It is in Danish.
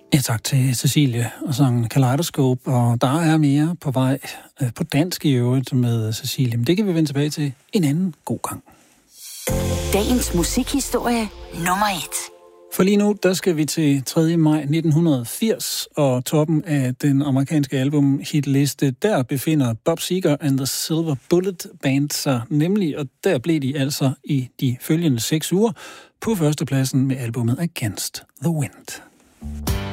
Ja, tak til Cecilie og sangen Kaleidoscope, og der er mere på vej på dansk i øvrigt med Cecilie, men det kan vi vende tilbage til en anden god gang. Dagens musikhistorie nummer 1. For lige nu, der skal vi til 3. maj 1980, og toppen af den amerikanske album-hitliste, der befinder Bob Seger and the Silver Bullet Band sig nemlig, og der blev de altså i de følgende 6 uger på førstepladsen med albumet Against the Wind.